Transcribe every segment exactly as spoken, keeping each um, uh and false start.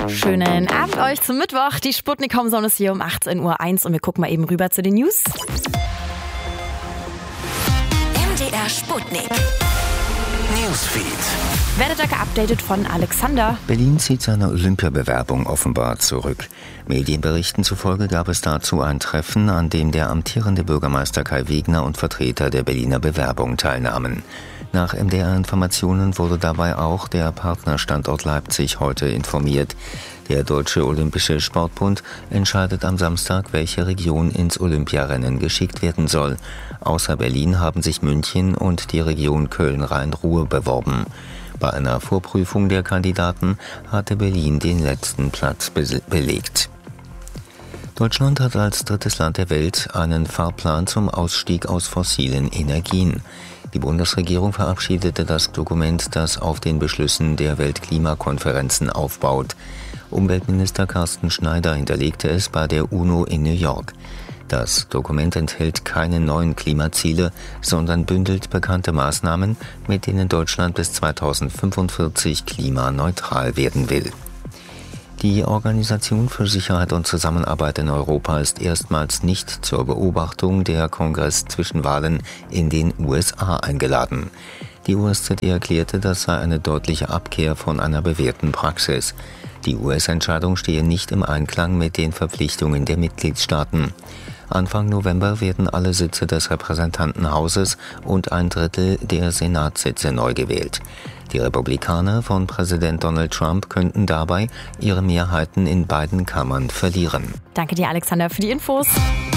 Schönen Abend euch zum Mittwoch. Die Sputnik Homezone ist hier um achtzehn Uhr eins und wir gucken mal eben rüber zu den News. M D R Sputnik Newsfeed. Werdet ihr geupdatet von Alexander. Berlin zieht seine Olympiabewerbung offenbar zurück. Medienberichten zufolge gab es dazu ein Treffen, an dem der amtierende Bürgermeister Kai Wegner und Vertreter der Berliner Bewerbung teilnahmen. Nach M D R-Informationen wurde dabei auch der Partnerstandort Leipzig heute informiert. Der Deutsche Olympische Sportbund entscheidet am Samstag, welche Region ins Olympiarennen geschickt werden soll. Außer Berlin haben sich München und die Region Köln-Rhein-Ruhr beworben. Bei einer Vorprüfung der Kandidaten hatte Berlin den letzten Platz be- belegt. Deutschland hat als drittes Land der Welt einen Fahrplan zum Ausstieg aus fossilen Energien. Die Bundesregierung verabschiedete das Dokument, das auf den Beschlüssen der Weltklimakonferenzen aufbaut. Umweltminister Carsten Schneider hinterlegte es bei der UNO in New York. Das Dokument enthält keine neuen Klimaziele, sondern bündelt bekannte Maßnahmen, mit denen Deutschland bis zweitausendfünfundvierzig klimaneutral werden will. Die Organisation für Sicherheit und Zusammenarbeit in Europa ist erstmals nicht zur Beobachtung der Kongress-Zwischenwahlen in den U S A eingeladen. Die O S Z E erklärte, das sei eine deutliche Abkehr von einer bewährten Praxis. Die U S-Entscheidung stehe nicht im Einklang mit den Verpflichtungen der Mitgliedstaaten. Anfang November werden alle Sitze des Repräsentantenhauses und ein Drittel der Senatssitze neu gewählt. Die Republikaner von Präsident Donald Trump könnten dabei ihre Mehrheiten in beiden Kammern verlieren. Danke dir, Alexander, für die Infos.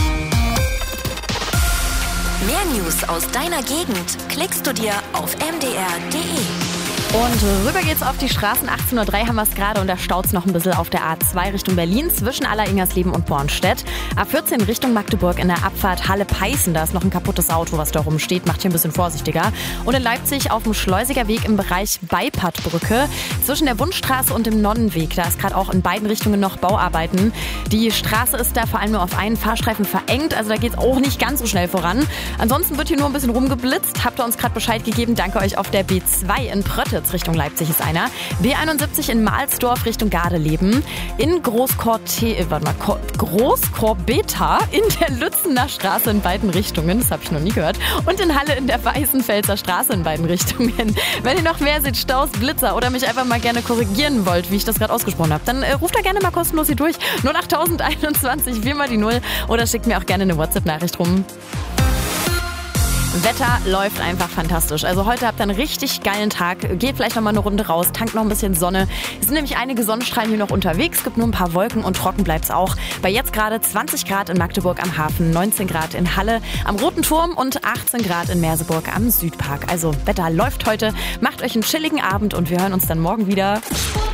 Mehr News aus deiner Gegend klickst du dir auf m d r punkt d e. Und rüber geht's auf die Straßen. achtzehn Uhr drei haben wir es gerade und da staut's noch ein bisschen auf der A zwei Richtung Berlin zwischen Aller-Ingersleben und Bornstedt. A vierzehn Richtung Magdeburg in der Abfahrt Halle-Peißen. Da ist noch ein kaputtes Auto, was da rumsteht. Macht hier ein bisschen vorsichtiger. Und in Leipzig auf dem Schleusiger Weg im Bereich Beipattbrücke zwischen der Wundstraße und dem Nonnenweg. Da ist gerade auch in beiden Richtungen noch Bauarbeiten. Die Straße ist da vor allem nur auf einen Fahrstreifen verengt. Also da geht's auch nicht ganz so schnell voran. Ansonsten wird hier nur ein bisschen rumgeblitzt. Habt ihr uns gerade Bescheid gegeben. Danke euch. Auf der B zwei in Pröttitz Richtung Leipzig ist einer. B einundsiebzig in Mahlsdorf Richtung Gardeleben. In Großkorte, äh, warte mal, Großkorbeta in der Lützener Straße in beiden Richtungen. Das habe ich noch nie gehört. Und in Halle in der Weißenfelser Straße in beiden Richtungen. Wenn ihr noch mehr seht, Staus, Blitzer oder mich einfach mal gerne korrigieren wollt, wie ich das gerade ausgesprochen habe, dann äh, ruft da gerne mal kostenlos hier durch. null acht einundzwanzig, vier mal die null oder schickt mir auch gerne eine WhatsApp-Nachricht rum. Wetter läuft einfach fantastisch. Also heute habt ihr einen richtig geilen Tag. Geht vielleicht noch mal eine Runde raus, tankt noch ein bisschen Sonne. Es sind nämlich einige Sonnenstrahlen hier noch unterwegs. Es gibt nur ein paar Wolken und trocken bleibt's auch. Bei jetzt gerade zwanzig Grad in Magdeburg am Hafen, neunzehn Grad in Halle am Roten Turm und achtzehn Grad in Merseburg am Südpark. Also Wetter läuft heute. Macht euch einen chilligen Abend und wir hören uns dann morgen wieder.